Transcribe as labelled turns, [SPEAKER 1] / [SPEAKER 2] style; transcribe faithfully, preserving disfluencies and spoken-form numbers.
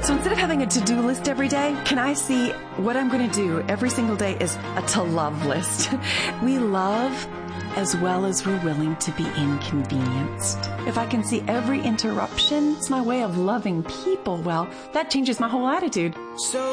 [SPEAKER 1] So instead of having a to-do list every day, can I see what I'm going to do every single day is a to-love list? We love as well as we're willing to be inconvenienced. If I can see every interruption, it's my way of loving people, well, that changes my whole attitude.
[SPEAKER 2] So